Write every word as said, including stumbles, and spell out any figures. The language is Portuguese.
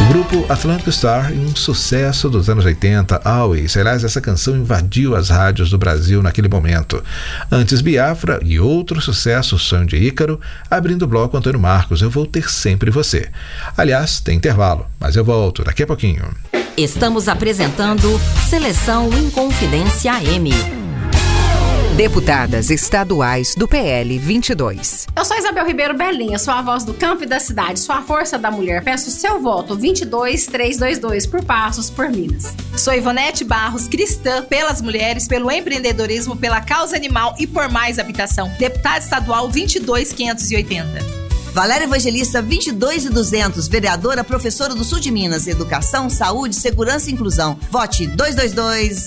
Grupo Atlantic Star e um sucesso dos anos oitenta, Always. Aliás, essa canção invadiu as rádios do Brasil naquele momento. Antes, Biafra e outro sucesso, Sonho de Ícaro, abrindo o bloco Antônio Marcos, Eu Vou Ter Sempre Você. Aliás, tem intervalo, mas eu volto daqui a pouquinho. Estamos apresentando Seleção Inconfidência A M. Deputadas estaduais do P L vinte e dois. Eu sou Isabel Ribeiro Belinha, sou a voz do campo e da cidade, sou a força da mulher. Peço seu voto, vinte e dois, trezentos e vinte e dois, por Passos, por Minas. Sou Ivonete Barros, cristã, pelas mulheres, pelo empreendedorismo, pela causa animal e por mais habitação. Deputada estadual vinte e dois, quinhentos e oitenta. Valéria Evangelista, vinte e dois e duzentos, vereadora, professora do Sul de Minas, Educação, Saúde, Segurança e Inclusão. Vote dois dois dois